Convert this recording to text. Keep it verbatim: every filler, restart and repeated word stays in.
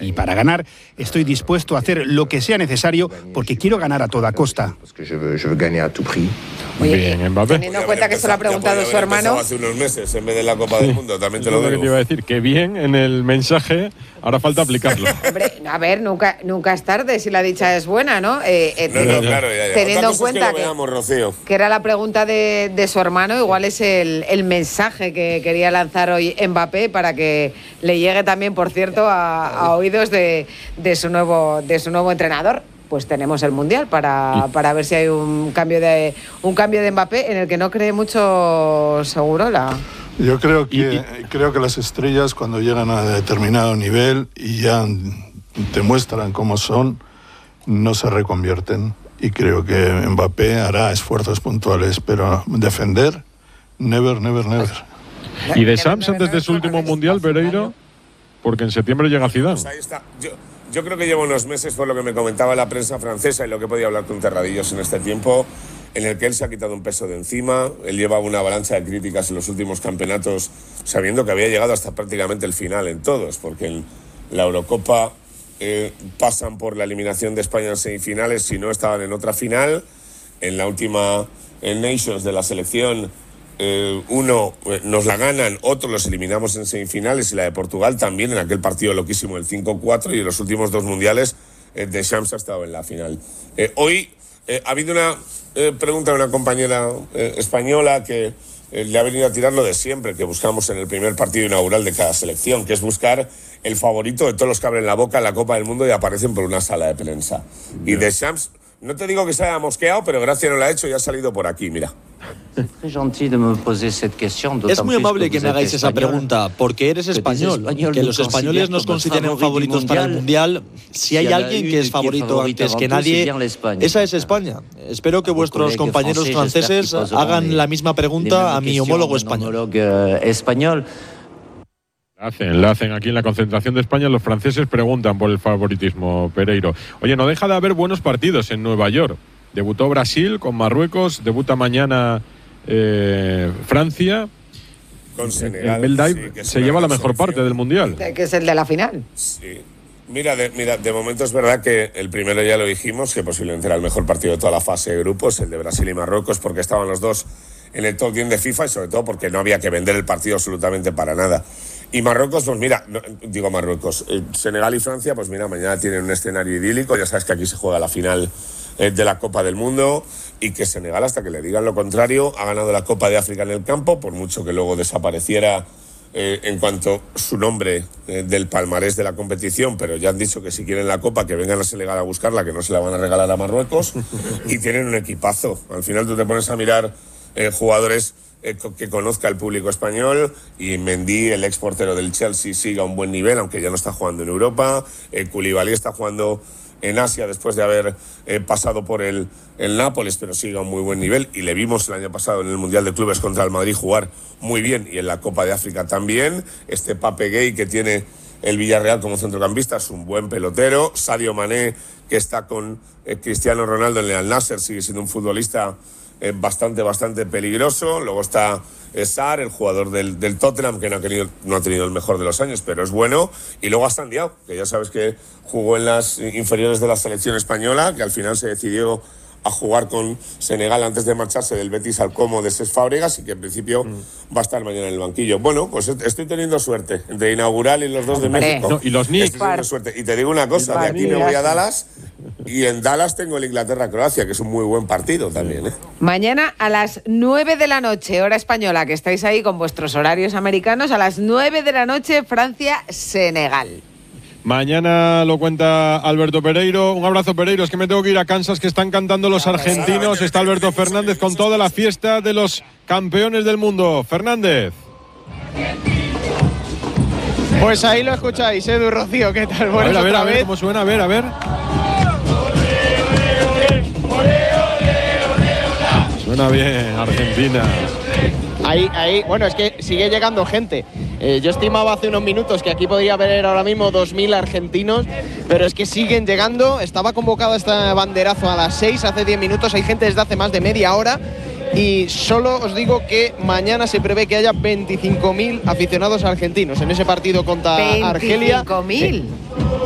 Y para ganar, estoy dispuesto a hacer lo que sea necesario porque quiero ganar a toda costa. Oye, bien, Mbappé. teniendo en cuenta que se lo ha preguntado su hermano. Hace unos meses en vez de la Copa del Mundo, también te lo digo. Lo que te iba a decir, que bien en el mensaje, ahora falta aplicarlo. Hombre, a ver, nunca, nunca es tarde si la dicha es buena, ¿no? Eh, eh, No, no, claro, ya, ya. Teniendo Otra en cosa cuenta es que, lo que, veamos, Rocío. que era la pregunta de, de su hermano, igual es el, el mensaje que quería lanzar hoy Mbappé para que le llegue también, por cierto, a, a oídos de, de, su nuevo, de su nuevo entrenador. Pues tenemos el Mundial para, para ver si hay un cambio de un cambio de Mbappé en el que no cree mucho Segurola. Yo creo que creo que las estrellas cuando llegan a determinado nivel y ya te muestran cómo son, no se reconvierten. Y creo que Mbappé hará esfuerzos puntuales, pero defender, never, never, never. ¿Y de Sams antes de su último Mundial, Pereiro? Porque en septiembre llega Zidane. Pues ahí está. Yo, yo creo que llevo unos meses, por lo que me comentaba la prensa francesa y lo que he podido hablar con Terradillos en este tiempo, en el que él se ha quitado un peso de encima. Él llevaba una avalancha de críticas en los últimos campeonatos, sabiendo que había llegado hasta prácticamente el final en todos, porque en la Eurocopa eh, pasan por la eliminación de España en semifinales si no estaban en otra final. En la última en Nations de la selección, eh, uno eh, nos la ganan, otro los eliminamos en semifinales, y la de Portugal también en aquel partido loquísimo, el cinco cuatro, y en los últimos dos mundiales eh, Deschamps ha estado en la final. Eh, hoy eh, ha habido una eh, pregunta de una compañera eh, española que eh, le ha venido a tirar lo de siempre, que buscamos en el primer partido inaugural de cada selección, que es buscar el favorito de todos los que abren la boca en la Copa del Mundo y aparecen por una sala de prensa. Y Deschamps, no te digo que se haya mosqueado, pero Gracia no lo ha hecho y ha salido por aquí, mira. Es muy amable que me hagáis esa pregunta, porque eres español. Que los españoles nos consideren favoritos para el Mundial. Si hay alguien que es favorito antes que nadie, esa es España. Espero que vuestros compañeros franceses hagan la misma pregunta a mi homólogo español. La hacen, la hacen aquí en la concentración de España. Los franceses preguntan por el favoritismo, Pereiro. Oye, no deja de haber buenos partidos en Nueva York. Debutó Brasil con Marruecos, debuta mañana eh, Francia. Con Senegal. El Beldaï sí, se lleva la mejor parte del Mundial. Que es el de la final. Sí. Mira de, mira, de momento es verdad que el primero ya lo dijimos, que posiblemente era el mejor partido de toda la fase de grupos, el de Brasil y Marruecos, porque estaban los dos en el top diez de FIFA y sobre todo porque no había que vender el partido absolutamente para nada. Y Marruecos, pues mira, no, digo Marruecos, eh, Senegal y Francia, pues mira, mañana tienen un escenario idílico. Ya sabes que aquí se juega la final eh, de la Copa del Mundo, y que Senegal, hasta que le digan lo contrario, ha ganado la Copa de África en el campo, por mucho que luego desapareciera eh, en cuanto su nombre eh, del palmarés de la competición, pero ya han dicho que si quieren la Copa, que vengan a Senegal a buscarla, que no se la van a regalar a Marruecos, y tienen un equipazo. Al final tú te pones a mirar eh, jugadores que conozca el público español, y Mendy, el ex portero del Chelsea, sigue a un buen nivel, aunque ya no está jugando en Europa. eh, Koulibaly está jugando en Asia después de haber eh, pasado por el, el Nápoles, pero sigue a un muy buen nivel, y le vimos el año pasado en el Mundial de Clubes contra el Madrid jugar muy bien, y en la Copa de África también. Este Pape Gueye, que tiene el Villarreal como centrocampista, es un buen pelotero. Sadio Mané, que está con eh, Cristiano Ronaldo en el Al Nassr, sigue siendo un futbolista Eh, bastante, bastante peligroso. Luego está eh, Sarr, el jugador del, del Tottenham, que no ha, tenido, no ha tenido el mejor de los años, pero es bueno. Y luego está Sandiao, que ya sabes que jugó en las inferiores de la selección española, que al final se decidió a jugar con Senegal antes de marcharse del Betis al Como de Cesc Fábregas, y que en principio mm. va a estar mañana en el banquillo. Bueno, pues estoy teniendo suerte entre inaugural y los dos de México. No, y los Knicks. Estoy teniendo suerte. Y te digo una cosa, de aquí me voy a Dallas, y en Dallas tengo el Inglaterra-Croacia, que es un muy buen partido también, ¿eh? Mañana a las nueve de la noche, hora española, que estáis ahí con vuestros horarios americanos, a las nueve de la noche, Francia-Senegal. Mañana lo cuenta Alberto Pereiro. Un abrazo, Pereiro. Es que me tengo que ir a Kansas, que están cantando los argentinos. Está Alberto Fernández con toda la fiesta de los campeones del mundo. Fernández. Pues ahí lo escucháis, Edu, Rocío, ¿qué tal? Bueno, a ver, a ver, otra a ver vez. cómo suena, a ver, a ver. Suena bien, Argentina. Ahí, ahí, bueno, es que sigue llegando gente. Eh, yo estimaba hace unos minutos que aquí podría haber ahora mismo dos mil argentinos, pero es que siguen llegando. Estaba convocado este banderazo a las seis, hace diez minutos. Hay gente desde hace más de media hora. Y solo os digo que mañana se prevé que haya veinticinco mil aficionados argentinos en ese partido contra Argelia. veinticinco mil.